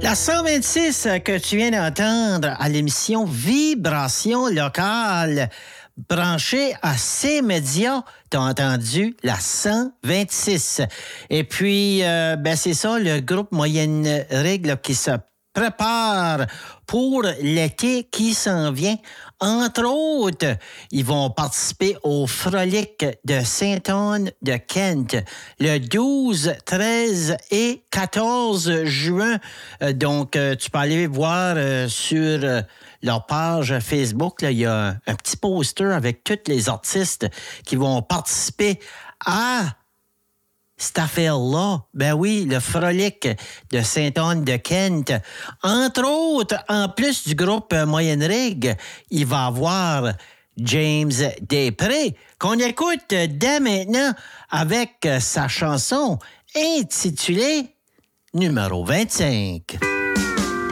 La 126 que tu viens d'entendre à l'émission Vibration locale, branchée à C-Média, t'as entendu la 126. Et puis, c'est ça, le groupe Moyenne Règle qui se prépare pour l'été qui s'en vient. Entre autres, ils vont participer au Frolic de Saint-Anne-de-Kent le 12, 13 et 14 juin. Donc, tu peux aller voir sur leur page Facebook. Là, il y a un petit poster avec tous les artistes qui vont participer à cette affaire-là. Ben oui, le Frolic de Saint-Anne-de-Kent. Entre autres, en plus du groupe Moyenne Rig, il va y avoir James Després, qu'on écoute dès maintenant avec sa chanson intitulée Numéro 25.